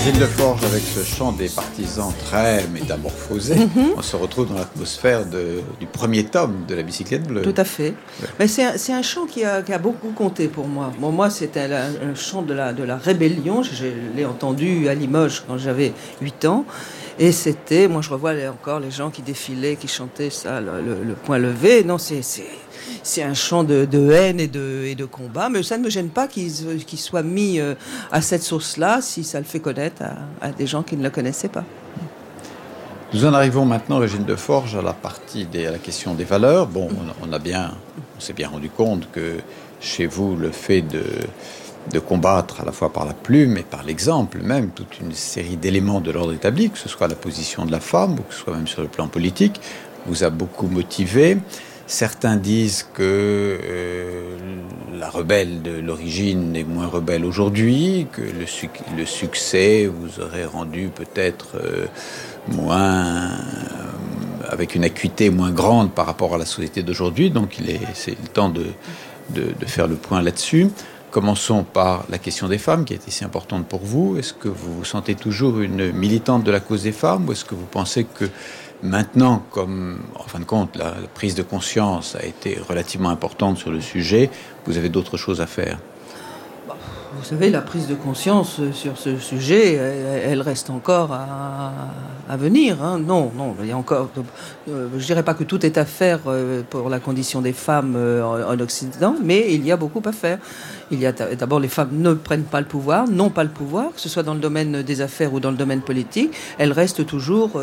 Gilles Deforge, avec ce chant des partisans très métamorphosé, on se retrouve dans l'atmosphère du premier tome de La Bicyclette Bleue. Tout à fait. Ouais. Mais c'est un chant qui a beaucoup compté pour moi. Bon, moi, c'était un chant de la rébellion. Je l'ai entendu à Limoges quand j'avais 8 ans. Et c'était, moi je revois encore les gens qui défilaient, qui chantaient ça, le poing levé. Non, c'est un chant de haine et de combat, mais ça ne me gêne pas qu'il soit mis à cette sauce-là, si ça le fait connaître à des gens qui ne le connaissaient pas. Nous en arrivons maintenant, Régine Deforge, à la partie à la question des valeurs. Bon, on s'est bien rendu compte que chez vous, le fait de combattre à la fois par la plume et par l'exemple même toute une série d'éléments de l'ordre établi, que ce soit la position de la femme ou que ce soit même sur le plan politique, vous a beaucoup motivé. Certains disent que la rebelle de l'origine est moins rebelle aujourd'hui, que le succès vous aurait rendu peut-être moins avec une acuité moins grande par rapport à la société d'aujourd'hui. Donc c'est le temps de faire le point là-dessus. Commençons par la question des femmes, qui est si importante pour vous. Est-ce que vous vous sentez toujours une militante de la cause des femmes, ou est-ce que vous pensez que maintenant, comme en fin de compte la prise de conscience a été relativement importante sur le sujet, vous avez d'autres choses à faire? Vous savez, la prise de conscience sur ce sujet, elle reste encore à venir. Hein. Non, il y a encore. Je dirais pas que tout est à faire pour la condition des femmes en Occident, mais il y a beaucoup à faire. Il y a d'abord, les femmes ne prennent pas le pouvoir, n'ont pas le pouvoir, que ce soit dans le domaine des affaires ou dans le domaine politique. Elles restent toujours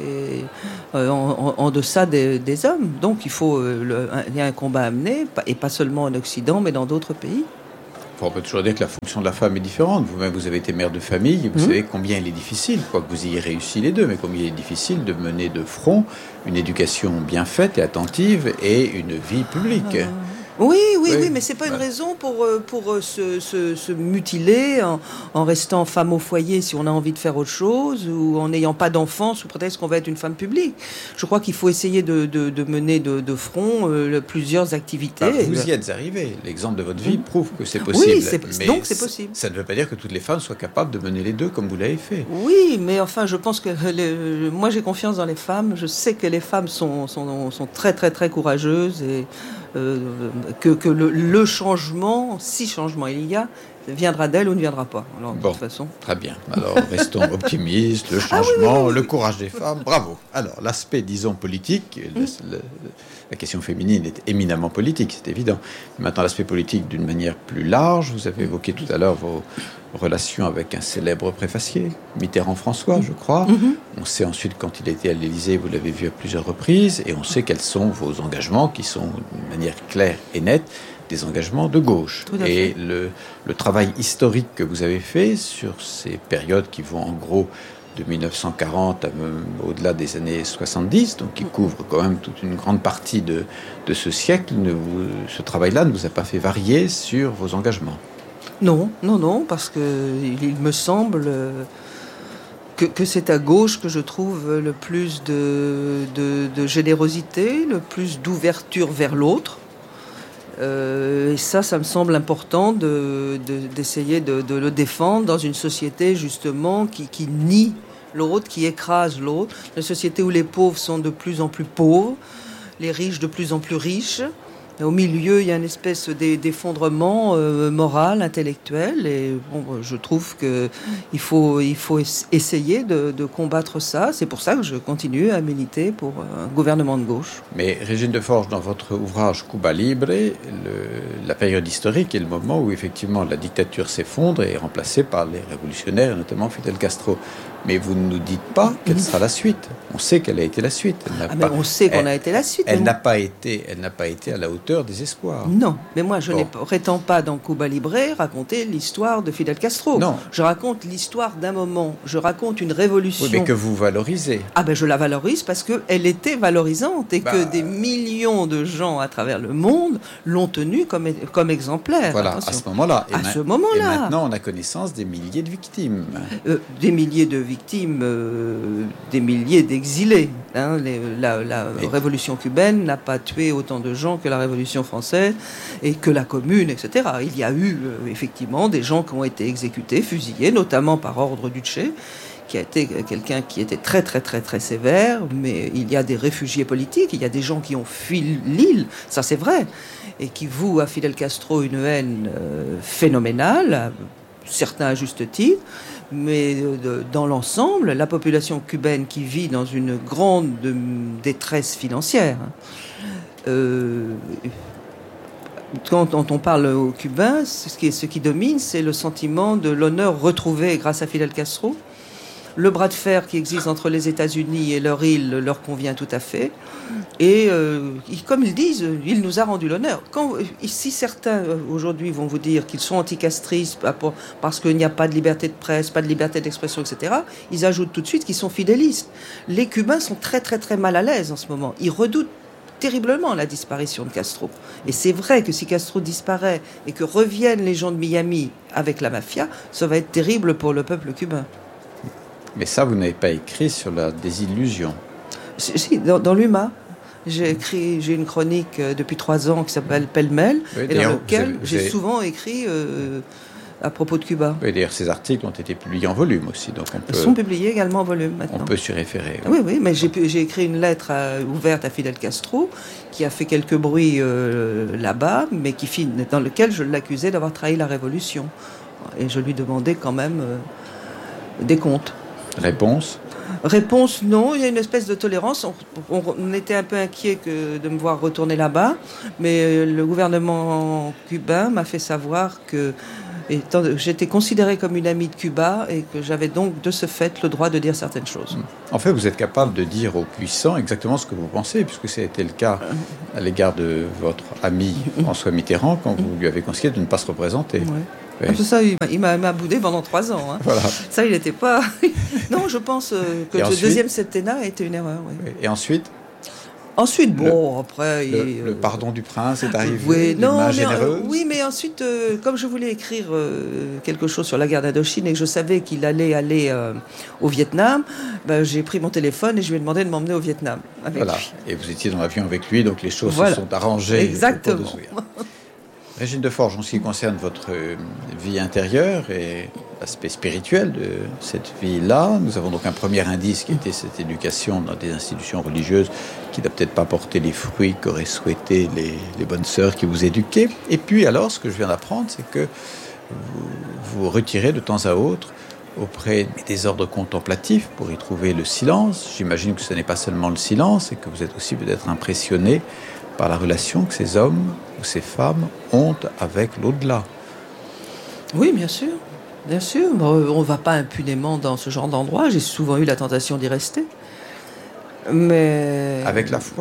en deçà des hommes. Donc il y a un combat à mener, et pas seulement en Occident, mais dans d'autres pays. On peut toujours dire que la fonction de la femme est différente. Vous-même, vous avez été mère de famille, et vous savez combien il est difficile, quoique vous ayez réussi les deux, mais combien il est difficile de mener de front une éducation bien faite et attentive et une vie publique. Oui, mais c'est pas une raison pour se mutiler en restant femme au foyer si on a envie de faire autre chose, ou en n'ayant pas d'enfant sous prétexte qu'on va être une femme publique. Je crois qu'il faut essayer de mener de front plusieurs activités. Vous y êtes arrivé. L'exemple de votre vie prouve que c'est possible. Oui, donc c'est possible. Ça ne veut pas dire que toutes les femmes soient capables de mener les deux comme vous l'avez fait. Oui, mais enfin, je pense que moi j'ai confiance dans les femmes. Je sais que les femmes sont très très très courageuses, et que le changement, si changement il y a, viendra d'elle ou ne viendra pas. Alors, de toute façon. Très bien. Alors, restons optimistes. Le changement, le courage des femmes, bravo. Alors, l'aspect, disons, politique, la question féminine est éminemment politique, c'est évident. Maintenant, l'aspect politique d'une manière plus large, vous avez évoqué tout à l'heure vos relations avec un célèbre préfacier, Mitterrand-François, je crois. On sait ensuite, quand il était à l'Élysée, vous l'avez vu à plusieurs reprises, et on sait quels sont vos engagements, qui sont, d'une manière claire et nette, des engagements de gauche. Et le travail historique que vous avez fait sur ces périodes qui vont en gros de 1940 au-delà des années 70, donc qui couvre quand même toute une grande partie de ce siècle, ce travail-là ne vous a pas fait varier sur vos engagements? Non, parce que il me semble que c'est à gauche que je trouve le plus de générosité, le plus d'ouverture vers l'autre. Et ça me semble important d'essayer de le défendre dans une société justement qui nie l'autre, qui écrase l'autre. Une société où les pauvres sont de plus en plus pauvres, les riches de plus en plus riches. Au milieu, il y a une espèce d'effondrement moral, intellectuel, et bon, je trouve qu'il faut essayer de combattre ça. C'est pour ça que je continue à militer pour un gouvernement de gauche. Mais Régine Deforge, dans votre ouvrage Cuba Libre, la période historique est le moment où effectivement la dictature s'effondre et est remplacée par les révolutionnaires, notamment Fidel Castro. Mais vous ne nous dites pas quelle sera la suite. On sait quelle a été la suite. On sait qu'on a été la suite. Elle n'a pas été à la hauteur des espoirs. Non, mais moi je ne prétends pas dans Cuba Libre raconter l'histoire de Fidel Castro. Non. Je raconte l'histoire d'un moment. Je raconte une révolution. Oui, mais que vous valorisez. Je la valorise parce qu'elle était valorisante et que des millions de gens à travers le monde l'ont tenue comme exemplaire. Voilà, attention. à ce moment-là. Et maintenant, on a connaissance des milliers de victimes. Des milliers de victimes, des milliers d'exilés. Hein, la révolution cubaine n'a pas tué autant de gens que la révolution française et que la commune, etc. Il y a eu effectivement des gens qui ont été exécutés, fusillés, notamment par ordre du Che, qui a été quelqu'un qui était très très très très sévère, mais il y a des réfugiés politiques, il y a des gens qui ont fui l'île, ça c'est vrai, et qui vouent à Fidel Castro une haine phénoménale, certains à juste titre, mais dans l'ensemble, la population cubaine qui vit dans une grande détresse financière, quand on parle aux Cubains, ce qui domine, c'est le sentiment de l'honneur retrouvé grâce à Fidel Castro. Le bras de fer qui existe entre les États-Unis et leur île leur convient tout à fait. Et comme ils disent, il nous a rendu l'honneur. Si certains aujourd'hui vont vous dire qu'ils sont anticastristes parce qu'il n'y a pas de liberté de presse, pas de liberté d'expression, etc., ils ajoutent tout de suite qu'ils sont fidélistes. Les Cubains sont très très très mal à l'aise en ce moment. Ils redoutent terriblement la disparition de Castro. Et c'est vrai que si Castro disparaît et que reviennent les gens de Miami avec la mafia, ça va être terrible pour le peuple cubain. Mais ça, vous n'avez pas écrit sur la désillusion. Si, dans l'UMA, j'ai une chronique depuis 3 ans qui s'appelle Pêle-mêle, oui, et dans laquelle j'ai souvent écrit à propos de Cuba. Oui, d'ailleurs, ces articles ont été publiés en volume aussi. Donc Ils sont publiés également en volume maintenant. On peut s'y référer. Oui, mais j'ai écrit une lettre ouverte à Fidel Castro qui a fait quelques bruits là-bas, mais dans lequel je l'accusais d'avoir trahi la révolution. Et je lui demandais quand même des comptes. Réponse, non. Il y a une espèce de tolérance. On était un peu inquiets de me voir retourner là-bas, mais le gouvernement cubain m'a fait savoir que j'étais considérée comme une amie de Cuba et que j'avais donc de ce fait le droit de dire certaines choses. En fait, vous êtes capable de dire aux puissants exactement ce que vous pensez, puisque ça a été le cas à l'égard de votre ami François Mitterrand quand vous lui avez conseillé de ne pas se représenter. Ouais. Oui. Ça, il m'a boudé pendant 3 ans. Hein. Voilà. Ça, il n'était pas... Non, je pense que le deuxième septennat a été une erreur. Oui. Et ensuite, après... Le pardon du prince est arrivé, oui, main généreuse. Oui, mais ensuite, comme je voulais écrire quelque chose sur la guerre d'Indochine et que je savais qu'il allait aller au Vietnam, j'ai pris mon téléphone et je lui ai demandé de m'emmener au Vietnam avec lui. Et vous étiez dans l'avion avec lui, donc les choses se sont arrangées. Exactement. Régine Deforges, en ce qui concerne votre vie intérieure et l'aspect spirituel de cette vie-là, nous avons donc un premier indice qui était cette éducation dans des institutions religieuses qui n'a peut-être pas porté les fruits qu'auraient souhaité les bonnes sœurs qui vous éduquaient. Et puis alors, ce que je viens d'apprendre, c'est que vous retirez de temps à autre auprès des ordres contemplatifs pour y trouver le silence. J'imagine que ce n'est pas seulement le silence et que vous êtes aussi peut-être impressionné par la relation que ces hommes ou ces femmes ont avec l'au-delà. Oui, bien sûr. Bien sûr. On ne va pas impunément dans ce genre d'endroit. J'ai souvent eu la tentation d'y rester. Mais... Avec la foi ?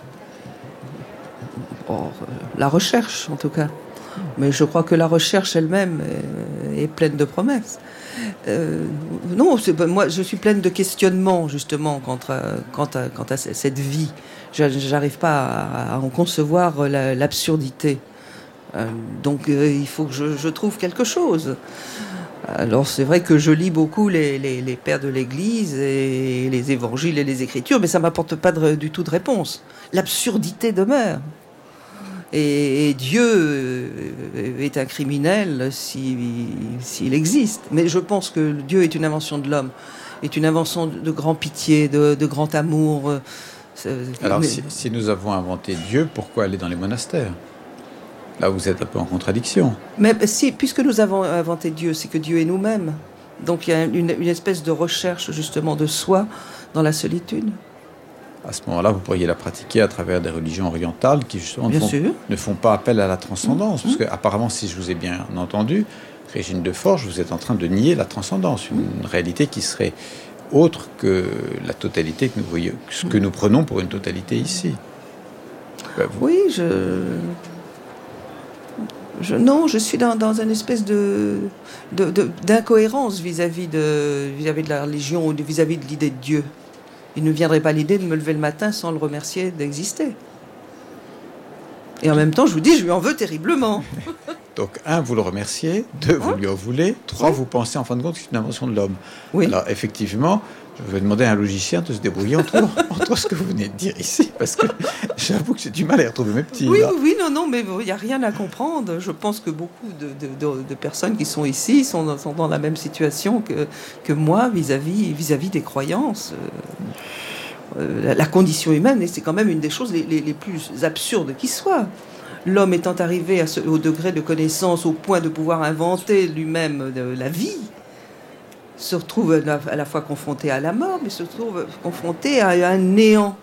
La recherche, en tout cas. Mais je crois que la recherche elle-même est pleine de promesses. Non, moi, je suis pleine de questionnements, justement, quant à cette vie. Je n'arrive pas à en concevoir l'absurdité. Donc, il faut que je trouve quelque chose. Alors, c'est vrai que je lis beaucoup les pères de l'Église et les évangiles et les Écritures, mais ça ne m'apporte pas du tout de réponse. L'absurdité demeure. Et Dieu est un criminel s'il existe. Mais je pense que Dieu est une invention de l'homme, est une invention de grande pitié, de grand amour. Alors, si nous avons inventé Dieu, pourquoi aller dans les monastères ? Là, vous êtes un peu en contradiction. Mais puisque nous avons inventé Dieu, c'est que Dieu est nous-mêmes. Donc il y a une espèce de recherche, justement, de soi dans la solitude. À ce moment-là, vous pourriez la pratiquer à travers des religions orientales qui, justement, ne font pas appel à la transcendance. Parce qu'apparemment, si je vous ai bien entendu, Régine Deforges, vous êtes en train de nier la transcendance, une réalité qui serait autre que la totalité que nous voyons, ce que nous prenons pour une totalité ici. Oui, non, je suis dans une espèce d'incohérence vis-à-vis de la religion ou vis-à-vis de l'idée de Dieu. Il ne viendrait pas l'idée de me lever le matin sans le remercier d'exister. Et en même temps, je vous dis, je lui en veux terriblement. Donc, 1, vous le remerciez. 2, vous lui en voulez. 3, vous pensez en fin de compte que c'est une invention de l'homme. Oui. Alors, effectivement, je vais demander à un logicien de se débrouiller entre ce que vous venez de dire ici, parce que j'avoue que j'ai du mal à y retrouver mes petits. Oui, là. oui, non, mais il n'y a rien à comprendre. Je pense que beaucoup de personnes qui sont ici sont dans la même situation que moi vis-à-vis des croyances. La condition humaine, et c'est quand même une des choses les plus absurdes qui soient. L'homme étant arrivé au degré de connaissance, au point de pouvoir inventer lui-même la vie, se retrouve à la fois confronté à la mort, mais se retrouve confronté à un néant,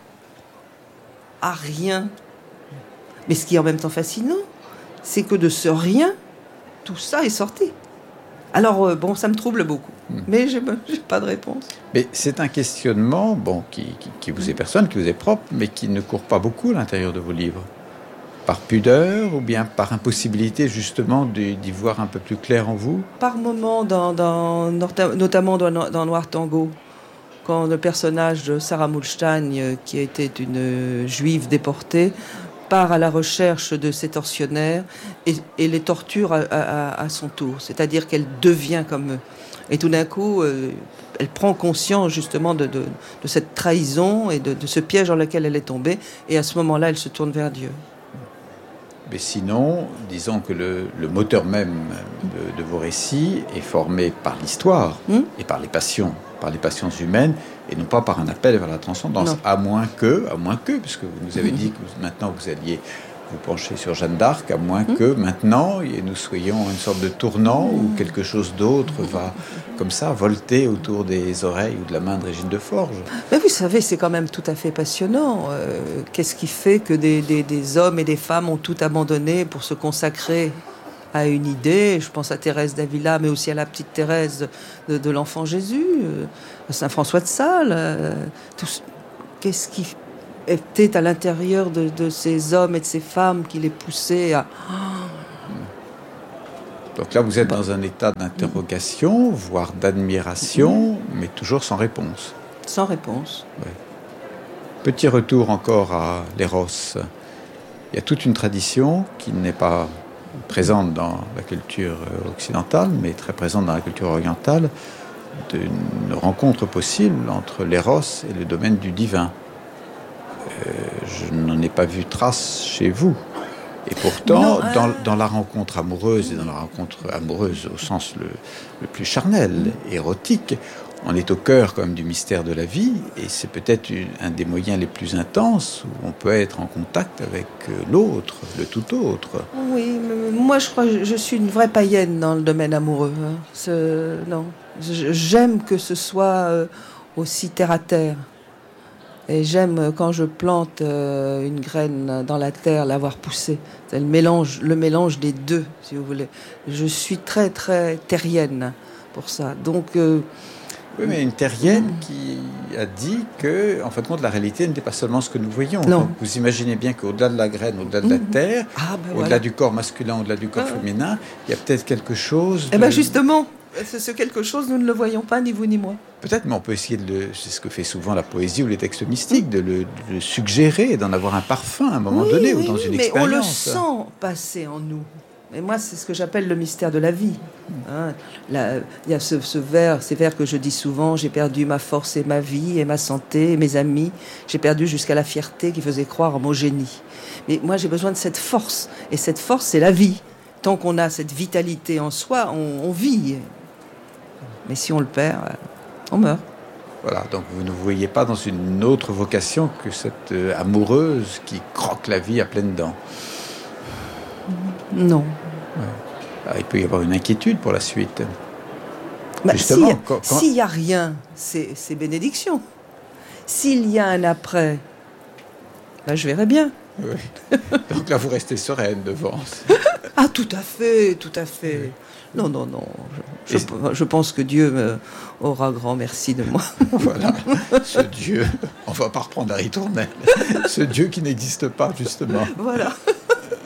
à rien. Mais ce qui est en même temps fascinant, c'est que de ce rien, tout ça est sorti. Alors, ça me trouble beaucoup, mais j'ai pas de réponse. Mais c'est un questionnement qui vous est personnel, qui vous est propre, mais qui ne court pas beaucoup à l'intérieur de vos livres. Par pudeur ou bien par impossibilité justement d'y voir un peu plus clair en vous? Par moments, notamment dans Noir Tango, quand le personnage de Sarah Mulstein, qui était une juive déportée, part à la recherche de ses tortionnaires et les torture à son tour. C'est-à-dire qu'elle devient comme eux. Et tout d'un coup, elle prend conscience justement de cette trahison et de ce piège dans lequel elle est tombée. Et à ce moment-là, elle se tourne vers Dieu. Mais sinon, disons que le moteur même de vos récits est formé par l'histoire et par les passions humaines, et non pas par un appel vers la transcendance. À moins que, puisque vous nous avez dit que maintenant vous alliez vous pencher sur Jeanne d'Arc, à moins que maintenant nous soyons à une sorte de tournant où quelque chose d'autre va, comme ça, volter autour des oreilles ou de la main de Régine de Forges. Mais vous savez, c'est quand même tout à fait passionnant. Qu'est-ce qui fait que des hommes et des femmes ont tout abandonné pour se consacrer à une idée? Je pense à Thérèse d'Avila, mais aussi à la petite Thérèse de l'Enfant Jésus, à Saint François de Sales. Qu'est-ce qui était à l'intérieur de ces hommes et de ces femmes qui les poussaient à... Donc là, vous êtes dans un état d'interrogation, voire d'admiration, mais toujours sans réponse. Sans réponse. Ouais. Petit retour encore à l'Éros. Il y a toute une tradition qui n'est pas présente dans la culture occidentale, mais très présente dans la culture orientale, d'une rencontre possible entre l'Éros et le domaine du divin. Je n'en ai pas vu trace chez vous. Et pourtant, dans la rencontre amoureuse, et dans la rencontre amoureuse au sens le plus charnel, érotique, on est au cœur quand même du mystère de la vie, et c'est peut-être un des moyens les plus intenses où on peut être en contact avec l'autre, le tout autre. Oui, mais moi je crois que je suis une vraie païenne dans le domaine amoureux. Non, j'aime que ce soit aussi terre à terre. Et j'aime quand je plante une graine dans la terre, l'avoir poussée. C'est le mélange des deux, si vous voulez. Je suis très, très terrienne pour ça. Donc... Oui, mais une terrienne qui a dit que, en fin de compte, la réalité n'était pas seulement ce que nous voyons. Non. Donc, vous imaginez bien qu'au-delà de la graine, au-delà de la terre, au-delà du corps masculin, au-delà du corps féminin, il y a peut-être quelque chose... Eh bien, justement, ce quelque chose, nous ne le voyons pas, ni vous ni moi. Peut-être, mais on peut essayer c'est ce que fait souvent la poésie ou les textes mystiques, de le suggérer, d'en avoir un parfum à un moment donné ou dans une expérience. Mais on le sent passer en nous. Et moi, c'est ce que j'appelle le mystère de la vie. Il y a ces vers que je dis souvent: j'ai perdu ma force et ma vie et ma santé et mes amis. J'ai perdu jusqu'à la fierté qui faisait croire en mon génie. Mais moi, j'ai besoin de cette force. Et cette force, c'est la vie. Tant qu'on a cette vitalité en soi, on vit. Mais si on le perd, on meurt. Voilà, donc vous ne vous voyez pas dans une autre vocation que cette amoureuse qui croque la vie à pleines dents. Non. Ouais. Alors, il peut y avoir une inquiétude pour la suite. Justement, s'il n'y a rien, c'est bénédiction. S'il y a un après, je verrai bien. Oui. Donc là, vous restez sereine devant. Ah, tout à fait, tout à fait. Oui. Non. Je pense que Dieu aura grand merci de moi. Voilà, ce Dieu, on ne va pas reprendre la ritournelle. Ce Dieu qui n'existe pas, justement. Voilà.